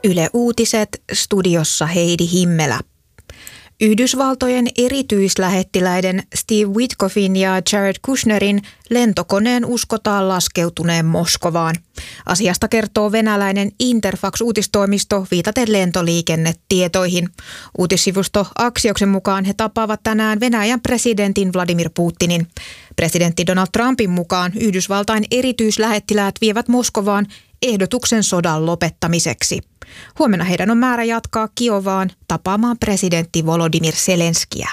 Yle Uutiset, studiossa Heidi Himmelä. Yhdysvaltojen erityislähettiläiden Steve Witkoffin ja Jared Kushnerin lentokoneen uskotaan laskeutuneen Moskovaan. Asiasta kertoo venäläinen Interfax-uutistoimisto viitaten lentoliikennetietoihin. Uutissivusto Axioksen mukaan he tapaavat tänään Venäjän presidentin Vladimir Putinin. Presidentti Donald Trumpin mukaan Yhdysvaltain erityislähettiläät vievät Moskovaan ehdotuksen sodan lopettamiseksi. Huomenna heidän on määrä jatkaa Kiovaan tapaamaan presidentti Volodymyr Zelenskiä.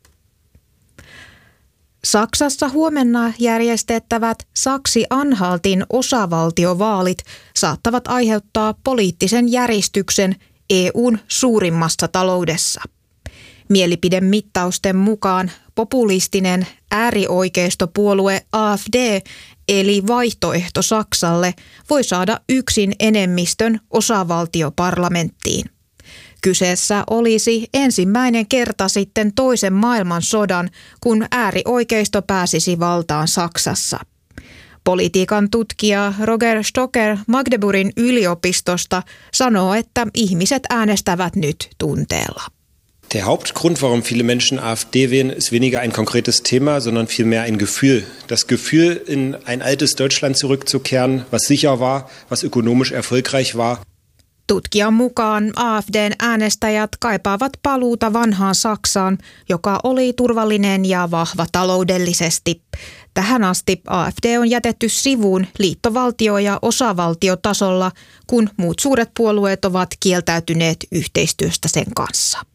Saksassa huomenna järjestettävät Saksi-Anhaltin osavaltiovaalit saattavat aiheuttaa poliittisen järistyksen EU:n suurimmassa taloudessa. Mielipidemittausten mukaan populistinen äärioikeistopuolue AfD eli vaihtoehto Saksalle voi saada yksin enemmistön osavaltioparlamenttiin. Kyseessä olisi ensimmäinen kerta sitten toisen maailmansodan, kun äärioikeisto pääsisi valtaan Saksassa. Politiikan tutkija Roger Stocker Magdeburgin yliopistosta sanoo, että ihmiset äänestävät nyt tunteella. Der Hauptgrund, warum viele Menschen AfD wählen, ist weniger ein konkretes Thema, sondern vielmehr ein Gefühl. Das Gefühl, in ein altes Deutschland zurückzukehren, was sicher war, was ökonomisch erfolgreich war. Tutkijan mukaan AfDn äänestäjät kaipaavat paluuta vanhaan Saksaan, joka oli turvallinen ja vahva taloudellisesti. Tähän asti AfD on jätetty sivuun liittovaltio- ja osavaltiotasolla, kun muut suuret puolueet ovat kieltäytyneet yhteistyöstä sen kanssa.